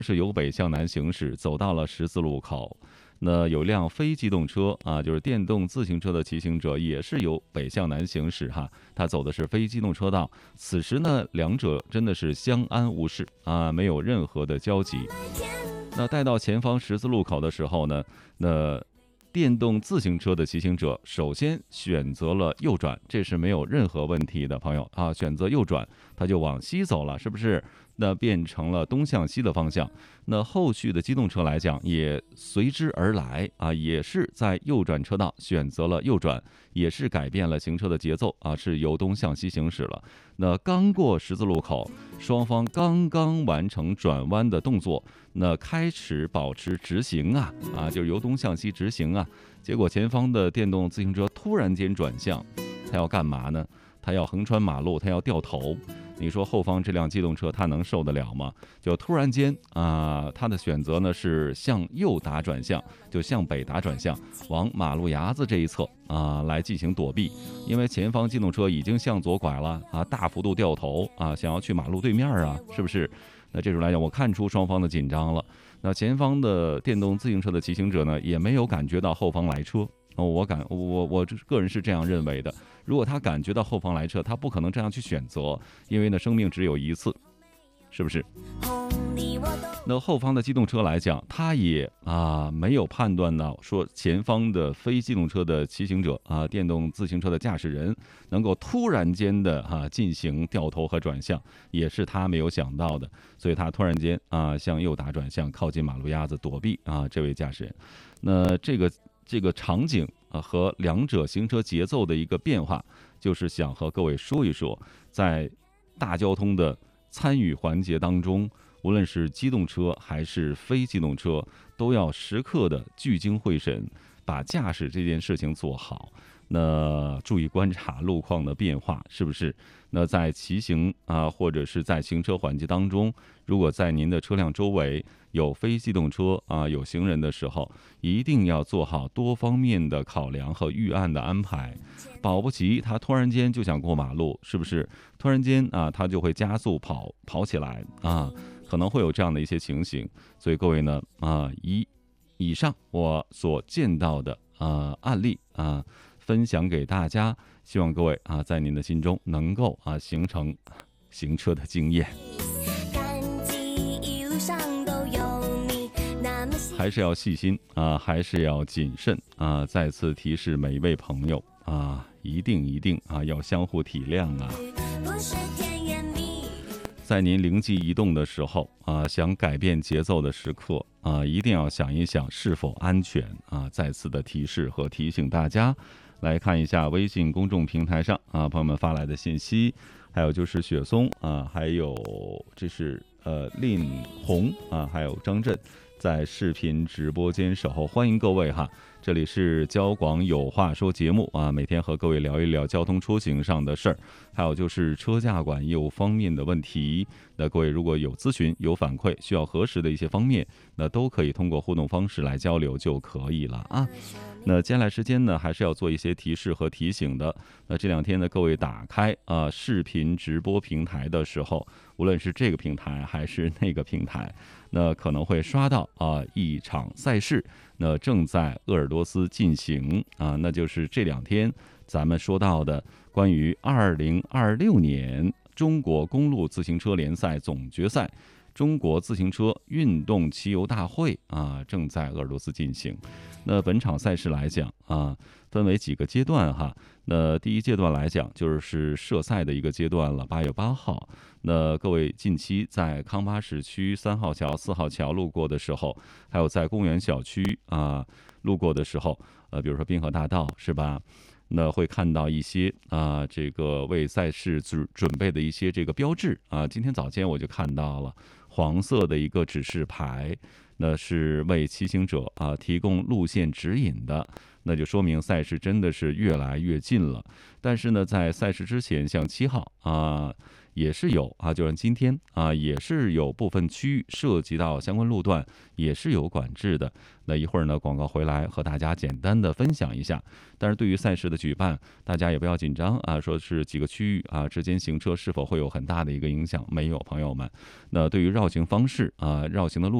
是由北向南行驶，走到了十字路口。那有辆非机动车啊，就是电动自行车的骑行者，也是由北向南行驶哈，他走的是非机动车道。此时呢，两者真的是相安无事啊，没有任何的交集。那带到前方十字路口的时候呢，那电动自行车的骑行者首先选择了右转，这是没有任何问题的，朋友啊，选择右转，他就往西走了，是不是？那变成了东向西的方向。那后续的机动车来讲，也随之而来啊，也是在右转车道选择了右转，也是改变了行车的节奏啊，是由东向西行驶了。那刚过十字路口，双方刚刚完成转弯的动作，那开始保持直行啊，就是由东向西直行啊。结果前方的电动自行车突然间转向，他要干嘛呢？他要横穿马路，他要掉头。你说后方这辆机动车他能受得了吗？就突然间他的选择呢是向右打转向，就向北打转向，往马路牙子这一侧来进行躲避。因为前方机动车已经向左拐了大幅度掉头想要去马路对面是不是？那这种来讲，我看出双方的紧张了。那前方的电动自行车的骑行者呢，也没有感觉到后方来车。我个人是这样认为的。如果他感觉到后方来车，他不可能这样去选择，因为呢，生命只有一次，是不是？那后方的机动车来讲，他也没有判断到说前方的非机动车的骑行者电动自行车的驾驶人能够突然间的进行掉头和转向，也是他没有想到的，所以他突然间向右打转向，靠近马路牙子躲避这位驾驶人。那这个场景和两者行车节奏的一个变化，就是想和各位说一说，在大交通的参与环节当中，无论是机动车还是非机动车，都要时刻的聚精会神，把驾驶这件事情做好。那注意观察路况的变化，是不是？那在骑行或者是在行车环节当中，如果在您的车辆周围有非机动车有行人的时候，一定要做好多方面的考量和预案的安排。保不齐他突然間就想过马路，是不是？突然间他就会加速跑起来可能会有这样的一些情形。所以各位呢以上我所见到的案例分享给大家，希望各位在您的心中能够形成行车的经验。还是要细心还是要谨慎再次提示每一位朋友一定要相互体谅在您灵机一动的时候想改变节奏的时刻一定要想一想是否安全再次的提示和提醒大家。来看一下微信公众平台上朋友们发来的信息，还有就是雪松还有这是令红还有张震在视频直播间守候，欢迎各位这里是交广有话说节目每天和各位聊一聊交通出行上的事儿，还有就是车驾管业务方面的问题。那各位如果有咨询有反馈需要核实的一些方面，那都可以通过互动方式来交流就可以了那接下来时间呢，还是要做一些提示和提醒的。那这两天呢，各位打开视频直播平台的时候，无论是这个平台还是那个平台，那可能会刷到一场赛事，那正在鄂尔多斯进行那就是这两天咱们说到的关于2026年中国公路自行车联赛总决赛。中国自行车运动骑游大会正在鄂尔多斯进行。那本场赛事来讲分为几个阶段那第一阶段来讲就是设赛的一个阶段了，8月8号。那各位近期在康巴市区3号桥、4号桥路过的时候，还有在公园小区路过的时候，比如说滨河大道是吧？那会看到一些这个为赛事准备的一些这个标志今天早间我就看到了黄色的一个指示牌，那是为骑行者提供路线指引的，那就说明赛事真的是越来越近了。但是呢，在赛事之前，像7号也是有啊，就像今天啊，也是有部分区域涉及到相关路段也是有管制的。那一会儿呢，广告回来和大家简单的分享一下。但是对于赛事的举办，大家也不要紧张啊，说是几个区域啊之间行车是否会有很大的一个影响？没有，朋友们。那对于绕行方式啊，绕行的路